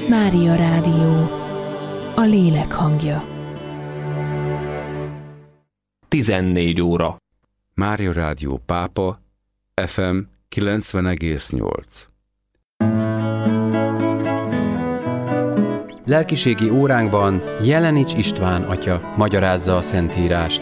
Mária Rádió, a lélek hangja. 14 óra. Mária Rádió Pápa, FM 90,8. Lelkiségi óránkban Jelenics István atya magyarázza a Szentírást.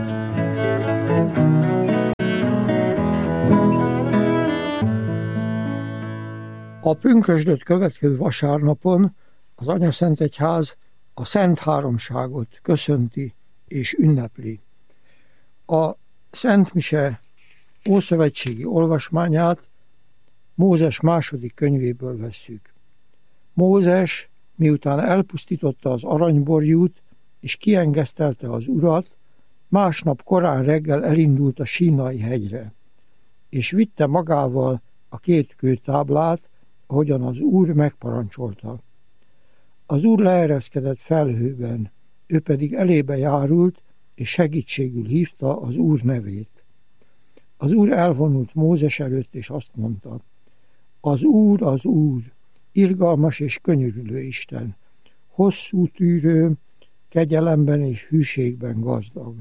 A pünkösdöt következő vasárnapon az Anyaszentegyház a Szent Háromságot köszönti és ünnepli. A Szent Mise ószövetségi olvasmányát Mózes második könyvéből vesszük. Mózes, miután elpusztította az aranyborjút és kiengesztelte az Urat, másnap korán reggel elindult a Sínai hegyre, és vitte magával a 2 kőtáblát, ahogyan az Úr megparancsolta. Az Úr leereszkedett felhőben, ő pedig elébe járult, és segítségül hívta az Úr nevét. Az Úr elvonult Mózes előtt, és azt mondta: az Úr, irgalmas és könyörülő Isten, hosszú tűrő, kegyelemben és hűségben gazdag.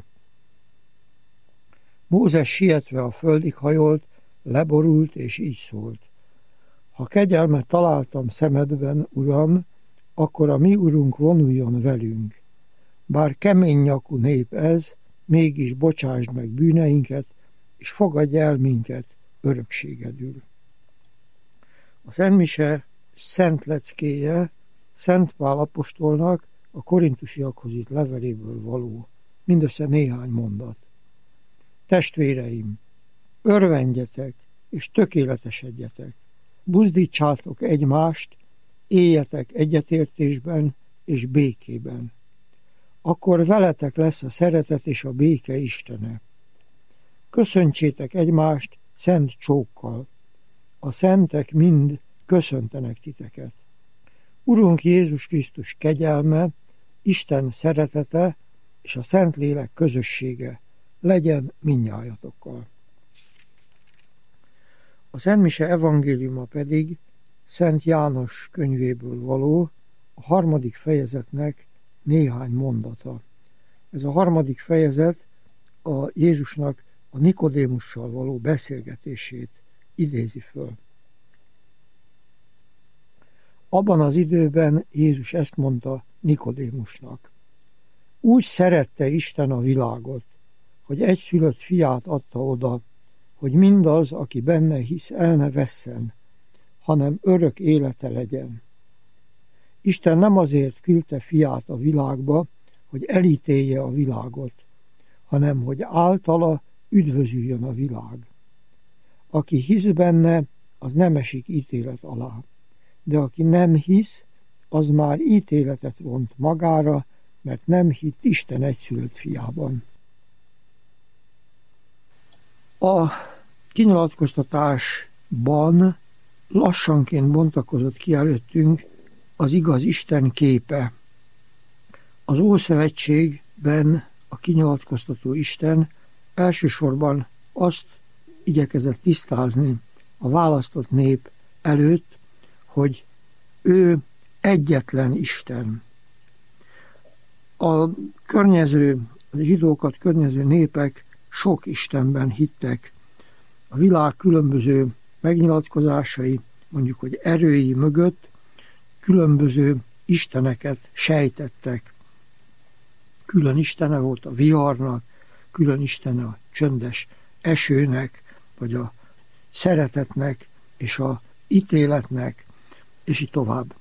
Mózes sietve a földig hajolt, leborult, és így szólt: ha kegyelmet találtam szemedben, Uram, akkor a mi Urunk vonuljon velünk. Bár kemény nyakú nép ez, mégis bocsásd meg bűneinket, és fogadj el minket örökségedül. A Szent Mise szent leckéje Szent Pál apostolnak a korintusiakhoz írt leveléből való, mindössze néhány mondat. Testvéreim, örvendjetek és tökéletesedjetek, buzdítsátok egymást, éljetek egyetértésben és békében. Akkor veletek lesz a szeretet és a béke Istene. Köszöntsétek egymást szent csókkal. A szentek mind köszöntenek titeket. Urunk Jézus Krisztus kegyelme, Isten szeretete és a Szentlélek közössége legyen mindnyájatokkal. A Szent Mise evangéliuma pedig Szent János könyvéből való, a 3. fejezetnek néhány mondata. Ez a 3. fejezet a Jézusnak a Nikodémussal való beszélgetését idézi föl. Abban az időben Jézus ezt mondta Nikodémusnak: úgy szerette Isten a világot, hogy egyszülött fiát adta oda, hogy mindaz, aki benne hisz, el ne vesszen, hanem örök élete legyen. Isten nem azért küldte fiát a világba, hogy elítélje a világot, hanem hogy általa üdvözüljön a világ. Aki hisz benne, az nem esik ítélet alá, de aki nem hisz, az már ítéletet vont magára, mert nem hitt Isten egyszülött fiában. A kinyilatkoztatásban lassanként bontakozott ki előttünk az igaz Isten képe. Az Ószövetségben a kinyilatkoztató Isten elsősorban azt igyekezett tisztázni a választott nép előtt, hogy ő egyetlen Isten. A zsidókat környező népek sok istenben hittek. A világ különböző megnyilatkozásai, mondjuk, hogy erői mögött különböző isteneket sejtettek. Külön istene volt a viharnak, külön istene a csöndes esőnek, vagy a szeretetnek, és a ítéletnek, és így tovább.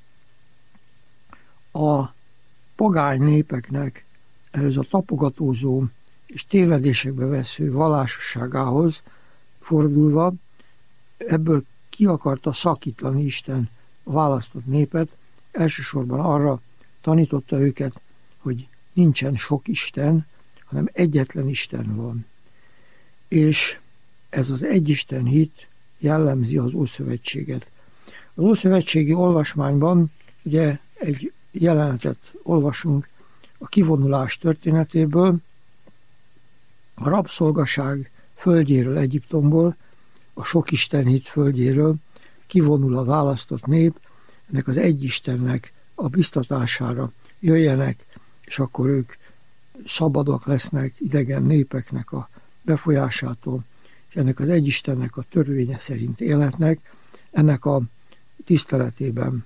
A pogány népeknek ehhez a tapogatózó és tévedésekbe vesző vallásosságához fordulva, ebből ki akarta szakítani Isten a választott népet, elsősorban arra tanította őket, hogy nincsen sok Isten, hanem egyetlen Isten van. És ez az egyisten hit jellemzi az Ószövetséget. Az Ószövetségi olvasmányban ugye egy jelenetet olvasunk a kivonulás történetéből, a rabszolgaság földjéről, Egyiptomból, a sok istenhit földjéről kivonul a választott nép, ennek az egy Istennek a biztatására jöjjenek, és akkor ők szabadok lesznek idegen népeknek a befolyásától, és ennek az egy Istennek a törvénye szerint élhetnek, ennek a tiszteletében.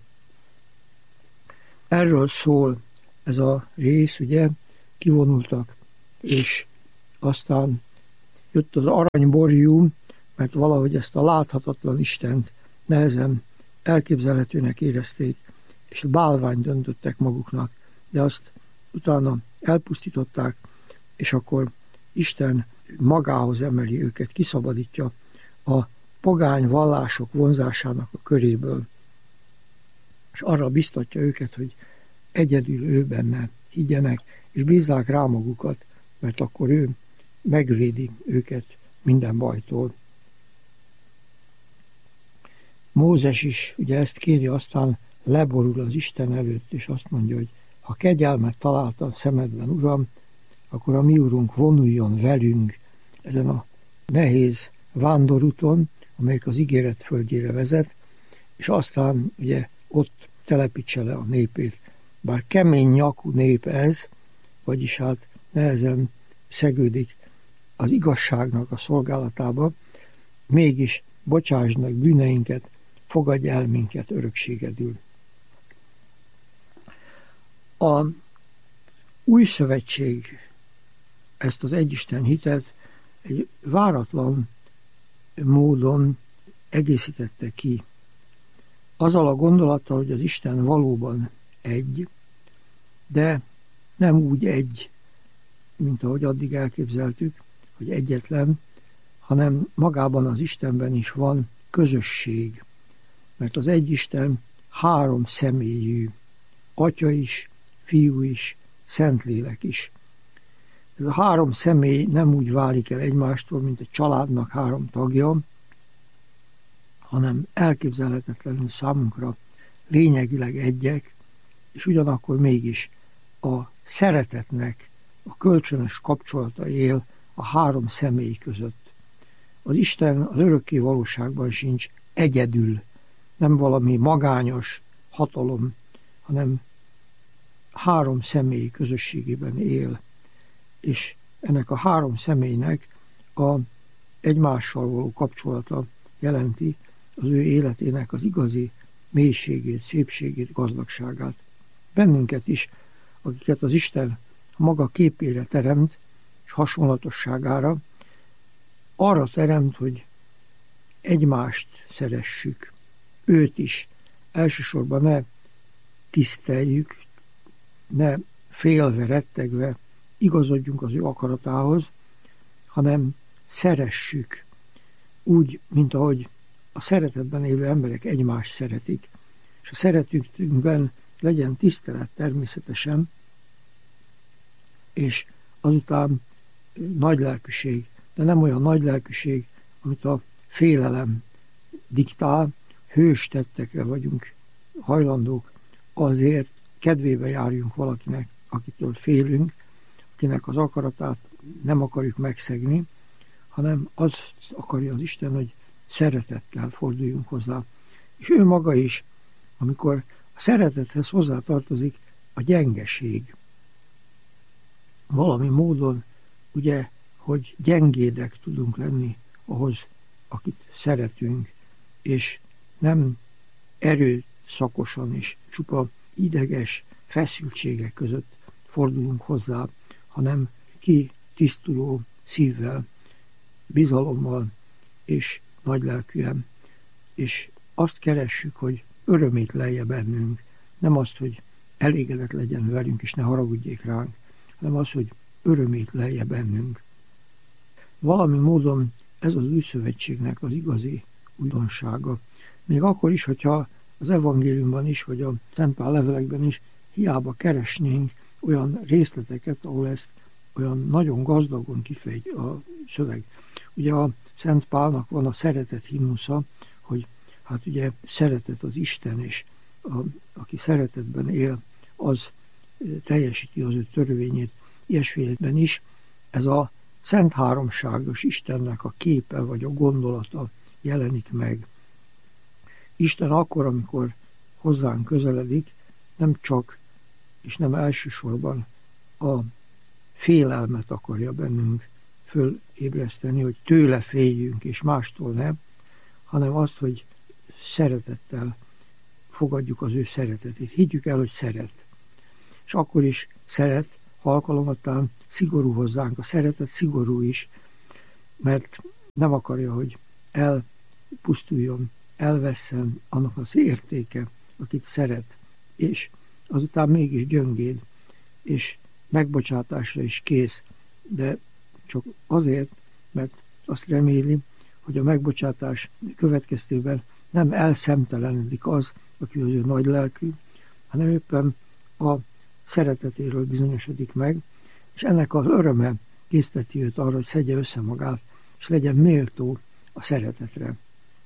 Erről szól ez a rész, ugye, kivonultak, és aztán jött az aranyborjú, mert valahogy ezt a láthatatlan Istent nehezen elképzelhetőnek érezték, és bálványt döntöttek maguknak, de azt utána elpusztították, és akkor Isten magához emeli őket, kiszabadítja a pogány vallások vonzásának a köréből, és arra biztatja őket, hogy egyedül ő benne higgyenek, és bízzák rá magukat, mert akkor ő megvédi őket minden bajtól. Mózes is ugye ezt kéri, aztán leborul az Isten előtt, és azt mondja, hogy ha kegyelmet találtam szemedben, Uram, akkor a mi Urunk vonuljon velünk ezen a nehéz vándorúton, amelyik az ígéret földjére vezet, és aztán ugye ott telepítse le a népét. Bár kemény nyakú nép ez, vagyis hát nehezen szegődik az igazságnak a szolgálatába, mégis bocsásd meg bűneinket, fogadj el minket örökségedül. A új szövetség ezt az egyisten hitet egy váratlan módon egészítette ki. Azzal a gondolattal, hogy az Isten valóban egy, de nem úgy egy, mint ahogy addig elképzeltük, hogy egyetlen, hanem magában az Istenben is van közösség. Mert az egy Isten három személyű, Atya is, Fiú is, Szentlélek is. Ez a három személy nem úgy válik el egymástól, mint egy családnak három tagja, hanem elképzelhetetlenül számunkra lényegileg egyek, és ugyanakkor mégis a szeretetnek a kölcsönös kapcsolata él a három személy között. Az Isten az örökké valóságban sincs egyedül, nem valami magányos hatalom, hanem három személy közösségében él, és ennek a három személynek a egymással való kapcsolata jelenti az ő életének az igazi mélységét, szépségét, gazdagságát. Bennünket is, akiket az Isten maga képére teremt, és hasonlatosságára, arra teremt, hogy egymást szeressük, őt is. Elsősorban ne tiszteljük, ne félve, rettegve igazodjunk az ő akaratához, hanem szeressük úgy, mint ahogy a szeretetben élő emberek egymást szeretik. És a szeretünkben legyen tisztelet természetesen, és azután nagylelkűség, de nem olyan nagylelkűség, amit a félelem diktál, hős tettekre vagyunk hajlandók, azért kedvébe járjunk valakinek, akitől félünk, akinek az akaratát nem akarjuk megszegni, hanem azt akarja az Isten, hogy szeretettel forduljunk hozzá. És ő maga is, amikor a szeretethez hozzátartozik a gyengeség. Valami módon, ugye, hogy gyengédek tudunk lenni ahhoz, akit szeretünk, és nem erőszakosan és csupa ideges feszültségek között fordulunk hozzá, hanem kitisztuló szívvel, bizalommal és nagylelkűen, és azt keressük, hogy örömét lelje bennünk, nem azt, hogy elégedett legyen velünk, és ne haragudjék ránk, hanem az, hogy örömét lelje bennünk. Valami módon ez az új szövetségnek az igazi újdonsága. Még akkor is, hogyha az evangéliumban is, vagy a Szent Pál levelekben is hiába keresnénk olyan részleteket, ahol ezt olyan nagyon gazdagon kifejt a szöveg. Ugye a Szent Pálnak van a szeretet himnusza, hogy hát ugye szeretet az Isten, és aki szeretetben él, az teljesíti az ő törvényét. Ilyesfélében is ez a Szent Háromságos Istennek a képe vagy a gondolata jelenik meg. Isten akkor, amikor hozzánk közeledik, nem csak és nem elsősorban a félelmet akarja bennünk fölébreszteni, hogy tőle féljünk és mástól nem, hanem azt, hogy szeretettel fogadjuk az ő szeretetét. Higgyük el, hogy szeret. És akkor is szeret, ha alkalomattán szigorú hozzánk. A szeretet szigorú is, mert nem akarja, hogy elpusztuljon, elvesszen annak az értéke, akit szeret, és azután mégis gyöngéd, és megbocsátásra is kész, de csak azért, mert azt reméli, hogy a megbocsátás következtében nem elszemtelenedik az, aki az ő nagy lelkű, hanem éppen a szeretetéről bizonyosodik meg, és ennek az öröme készteti őt arra, hogy szedje össze magát, és legyen méltó a szeretetre.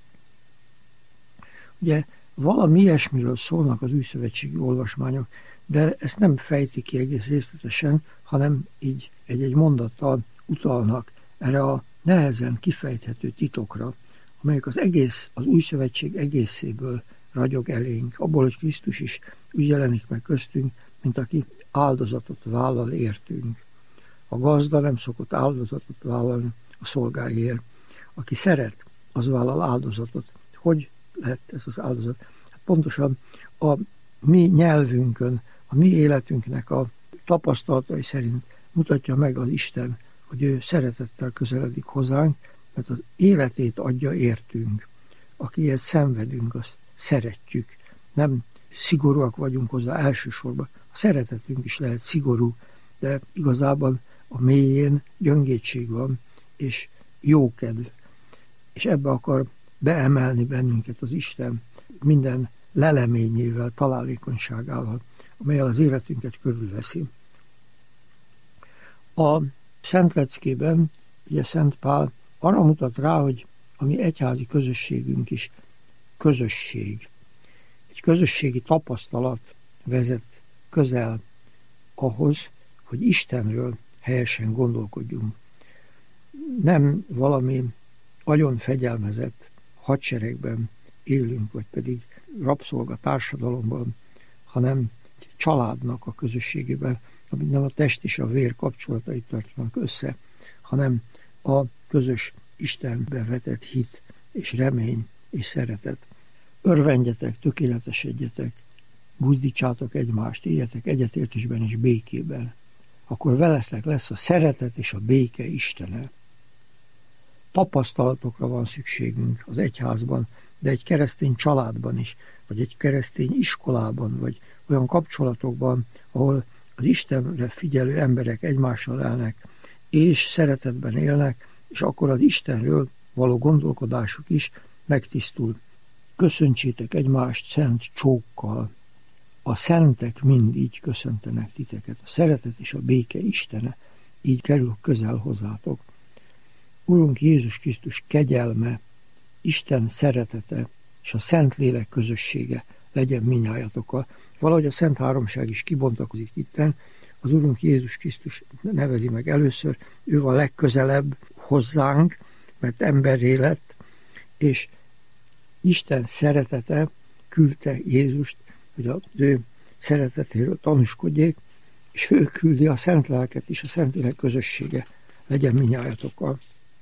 Ugye valami ilyesmiről szólnak az újszövetségi olvasmányok, de ezt nem fejtik ki egész részletesen, hanem így egy-egy mondattal utalnak erre a nehezen kifejthető titokra, amelyek az újszövetség egészéből ragyog elénk, abból, hogy Krisztus is úgy jelenik meg köztünk, mint aki áldozatot vállal értünk. A gazda nem szokott áldozatot vállalni a szolgáért. Aki szeret, az vállal áldozatot. Hogy lett ez az áldozat? Hát pontosan a mi nyelvünkön, a mi életünknek a tapasztalatai szerint mutatja meg az Isten, hogy ő szeretettel közeledik hozzánk, mert az életét adja értünk. Akiért szenvedünk, azt szeretjük. Nem szigorúak vagyunk hozzá elsősorban. A szeretetünk is lehet szigorú, de igazában a mélyén gyöngédség van, és jókedv. És ebbe akar beemelni bennünket az Isten minden leleményével, találékonyságával, amelyel az életünket körülveszi. A Szent Leckében, ugye Szent Pál arra mutat rá, hogy a mi egyházi közösségünk is közösség. Egy közösségi tapasztalat vezet közel ahhoz, hogy Istenről helyesen gondolkodjunk. Nem valami agyon fegyelmezett hadseregben élünk, vagy pedig rabszolga társadalomban, hanem családnak a közösségében, amit nem a test és a vér kapcsolatait tartanak össze, hanem a közös Istenbe vetett hit és remény és szeretet. Örvendjetek, tökéletesedjetek, buzdítsátok egymást, éljetek egyetértésben és békében. Akkor veletek lesz a szeretet és a béke Istene. Tapasztalatokra van szükségünk az egyházban, de egy keresztény családban is, vagy egy keresztény iskolában, vagy olyan kapcsolatokban, ahol az Istenre figyelő emberek egymással élnek, és szeretetben élnek, és akkor az Istenről való gondolkodásuk is megtisztul. Köszöntsétek egymást szent csókkal. A szentek mind így köszöntenek titeket. A szeretet és a béke Istene így kerül közel hozzátok. Urunk Jézus Krisztus kegyelme, Isten szeretete és a Szentlélek közössége legyen minnyájatokkal. Valahogy a Szent Háromság is kibontakozik itten, az Urunk Jézus Krisztus nevezi meg először, ő van legközelebb hozzánk, mert emberré lett, és Isten szeretete küldte Jézust, hogy az ő szeretetéről tanúskodjék, és ő küldi a Szent Lelket is, a Szentlélek közössége legyen minnyájatokkal.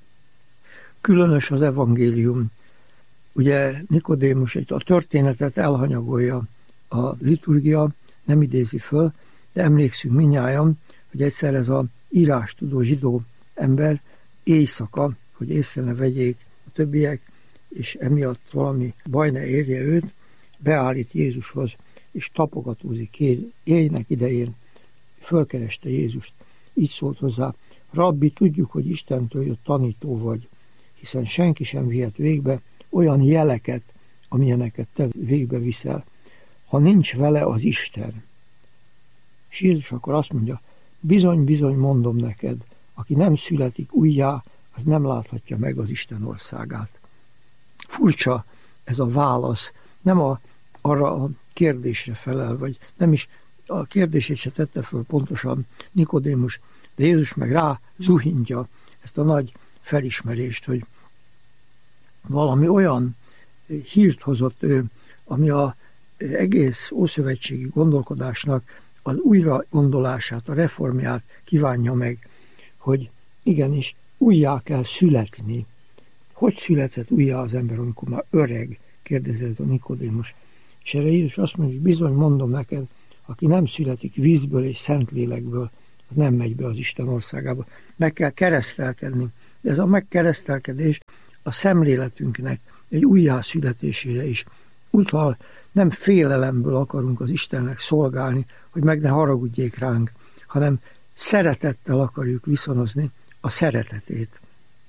Különös az evangélium. Ugye Nikodémus a történetet elhanyagolja a liturgia, nem idézi föl, de emlékszünk minnyájan, hogy egyszer ez az írástudó zsidó ember éjszaka, hogy észre ne vegyék a többiek, és emiatt valami baj ne érje őt, beállít Jézushoz, és tapogatózik éjnek idején, fölkereste Jézust. Így szólt hozzá: Rabbi, tudjuk, hogy Istentől jött tanító vagy, hiszen senki sem vihet végbe olyan jeleket, amilyeneket te végbe viszel, ha nincs vele az Isten. És Jézus akkor azt mondja: bizony, bizony mondom neked, aki nem születik újjá, az nem láthatja meg az Isten országát. Furcsa ez a válasz, nem arra a kérdésre felel, vagy nem is a kérdését se tette föl pontosan Nikodémus, de Jézus meg rá zuhintja ezt a nagy felismerést, hogy valami olyan hírt hozott ő, ami a egész ószövetségi gondolkodásnak az újra gondolását, a reformját kívánja meg, hogy igenis újjá kell születni. Hogy született újjá az ember, amikor már öreg, kérdezett a Nikodémus. És erre Jézus azt mondja, hogy bizony mondom neked, aki nem születik vízből és Szentlélekből, az nem megy be az Isten országába. Meg kell keresztelkedni. De ez a megkeresztelkedés a szemléletünknek egy újjászületésére is utal. Nem félelemből akarunk az Istennek szolgálni, hogy meg ne haragudjék ránk, hanem szeretettel akarjuk viszonozni a szeretetét.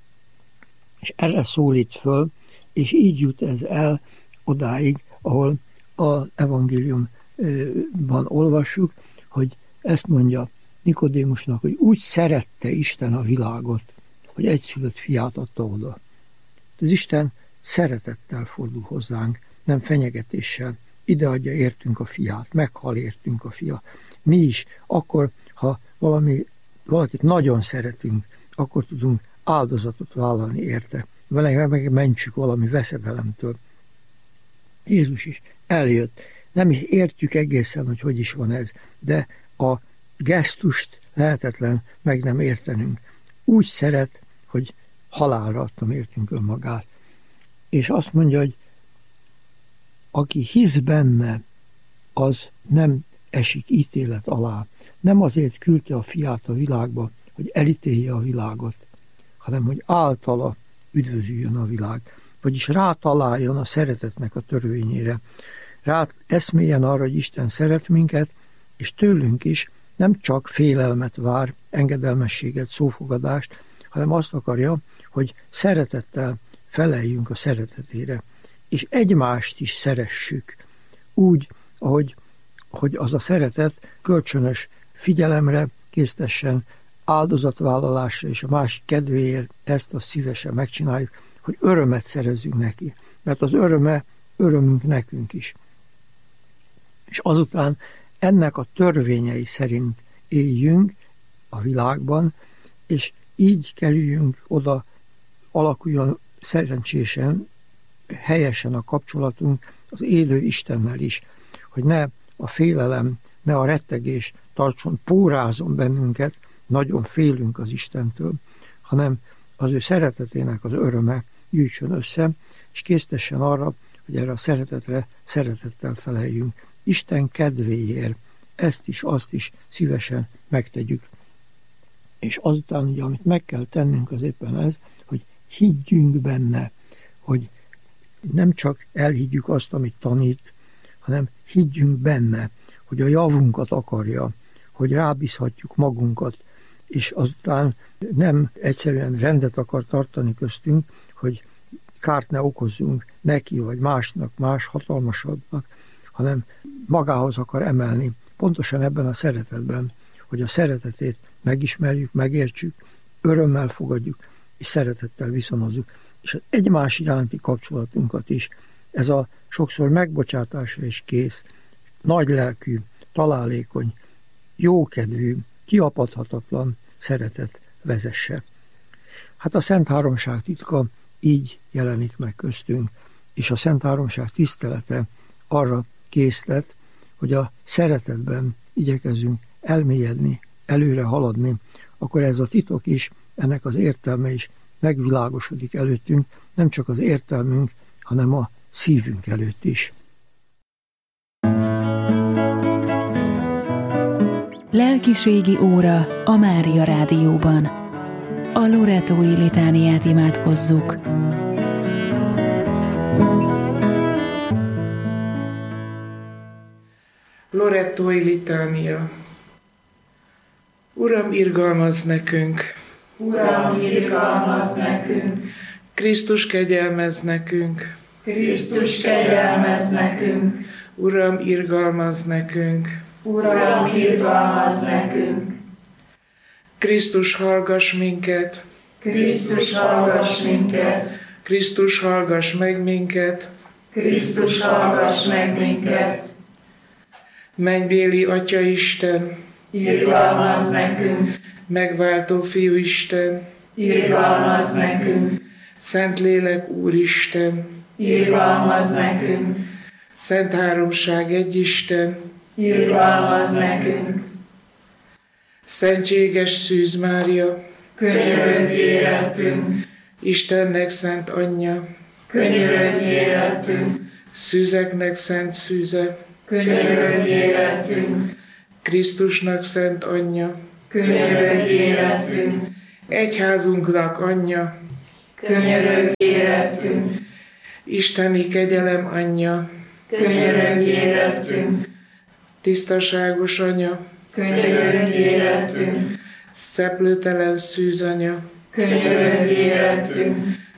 És erre szólít föl, és így jut ez el odáig, ahol az evangéliumban olvassuk, hogy ezt mondja Nikodémusnak, hogy úgy szerette Isten a világot, hogy egyszülött fiát adta oda. Az Isten szeretettel fordul hozzánk, nem fenyegetéssel. Ideadja értünk a fiát, meghal értünk a fia. Mi is, akkor, ha valakit nagyon szeretünk, akkor tudunk áldozatot vállalni érte. Vele megmentsük valami veszedelemtől. Jézus is eljött. Nem is értjük egészen, hogy is van ez, de a gesztust lehetetlen meg nem értenünk. Úgy szeret, hogy halálra adtam értünk önmagát. És azt mondja, hogy aki hisz benne, az nem esik ítélet alá. Nem azért küldte a fiát a világba, hogy elítélje a világot, hanem hogy általa üdvözüljön a világ. Vagyis rátaláljon a szeretetnek a törvényére. Eszméljen arra, hogy Isten szeret minket, és tőlünk is nem csak félelmet vár, engedelmességet, szófogadást, hanem azt akarja, hogy szeretettel feleljünk a szeretetére, és egymást is szeressük, úgy, hogy az a szeretet kölcsönös figyelemre késztessen, áldozatvállalásra és a másik kedvéért ezt azt szívesen megcsináljuk, hogy örömet szerezzünk neki, mert az örömünk nekünk is. És azután ennek a törvényei szerint éljünk a világban, és így kerüljünk oda, alakuljon szerencsésen, helyesen a kapcsolatunk az élő Istennel is, hogy ne a félelem, ne a rettegés tartson, pórázon bennünket, nagyon félünk az Istentől, hanem az ő szeretetének az öröme gyűjtsön össze, és késztessen arra, hogy erre a szeretetre szeretettel feleljünk. Isten kedvéért ezt is, azt is szívesen megtegyük. És azután ugye, amit meg kell tennünk, az éppen ez, hogy higgyünk benne, hogy nem csak elhiggyük azt, amit tanít, hanem higgyünk benne, hogy a javunkat akarja, hogy rábízhatjuk magunkat, és azután nem egyszerűen rendet akar tartani köztünk, hogy kárt ne okozzunk neki, vagy másnak, más hatalmasabbnak, hanem magához akar emelni, pontosan ebben a szeretetben, hogy a szeretetét megismerjük, megértsük, örömmel fogadjuk, és szeretettel viszonozzuk. És az egymás iránti kapcsolatunkat is, ez a sokszor megbocsátásra is kész, nagy lelkű, találékony, jókedvű, kiapadhatatlan szeretet vezesse. Hát a Szent Háromság titka így jelenik meg köztünk, és a Szent Háromság tisztelete arra késztet, hogy a szeretetben igyekezzünk elmélyedni, előre haladni, akkor ez a titok is, ennek az értelme is megvilágosodik előttünk, nem csak az értelmünk, hanem a szívünk előtt is. Lelkiségi óra a Mária Rádióban. A loretói litániát imádkozzuk. Lorettói litánia. Uram, irgalmazz nekünk! Uram, irgalmazz nekünk! Krisztus, kegyelmezz nekünk! Krisztus, kegyelmezz nekünk! Uram, irgalmazz nekünk! Uram, irgalmazz nekünk! Krisztus, hallgass minket! Krisztus, hallgass minket! Krisztus, hallgass meg minket! Krisztus, hallgass meg minket! Mennybéli Atya Isten! Irgalmazz nekünk! Megváltó Fiú Isten! Irgalmazz nekünk! Szentlélek Úristen! Irgalmazz nekünk! Szent Háromság egy Isten, irgalmazz nekünk. Szentséges Szűz Mária, Könyörögj érettünk, Istennek szent anyja, könyörögj érettünk, szűzeknek szent szűze, könyörögj érettünk, Krisztusnak szent anyja, könyörögj érettünk, egyházunknak anyja, könyörögj érettünk, isteni kegyelem anyja, könyörögj érettünk, tisztaságos anya, könyörögj érettünk, szeplőtelen szűz anya, könyörögj érettünk,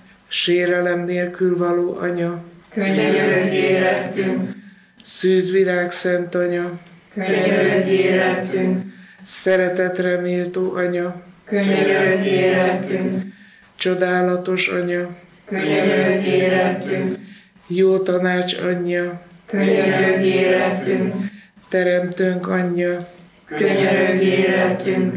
sérelem nélkül való anya, könyörögj érettünk, szűzvirág szent anya, könyörögj érettünk, szeretetre méltó anya, könyörögj érettünk, csodálatos anya, könyörögj érettünk, jó tanács anyja, könyörögj érettünk, teremtőnk anyja, könyörögj érettünk,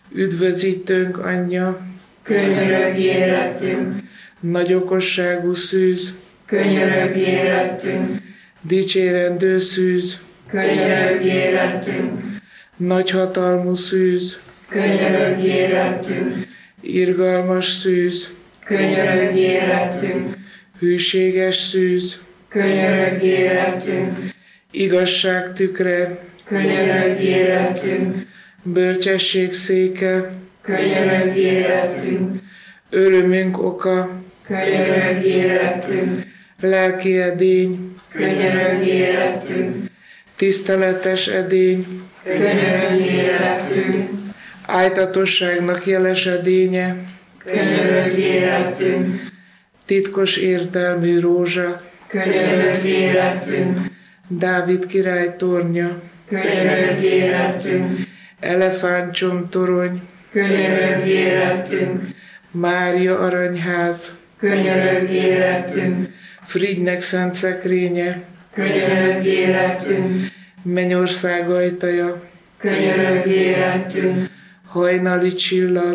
üdvözítőnk anyja, könyörögj érettünk, nagy okosságú szűz, könyörögj érettünk, dicsérendő szűz, könyörögj érettünk, nagy hatalmú szűz, könyörögj érettünk, irgalmas szűz, könyörögj érettünk, hűséges szűz, könyörögj érettünk, igazság tükre, könyörögj érettünk, bölcsesség széke, könyörögj érettünk, örömünk oka, könyörögj érettünk, lelki edény, könyörögj érettünk, tiszteletes edény, könyörögj érettünk, ájtatosságnak jeles edénye, könyörögj érettünk, titkos értelmű rózsa, könyörögj érettünk, Dávid király tornya, könyörögj érettünk, elefántcsontorony, könyörögj érettünk, Mária aranyház, könyörögj érettünk, Frigynek szent szekrénye, könyörögj érettünk, Mennyország ajtaja, könyörögj érettünk, hajnali csillag,